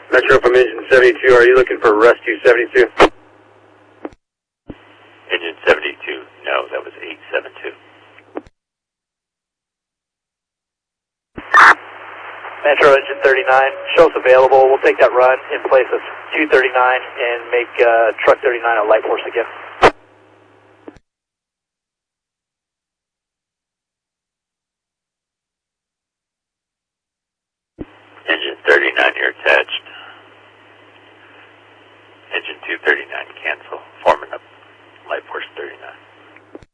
Metro from Engine 72, are you looking for Rescue 72? Engine 72, no, that was 872. Metro Engine 39, show us available. We'll take that run in place of 239 and make Truck 39 a light force again. Engine 39, you're attached. Engine 239, cancel. Forming up light force 39.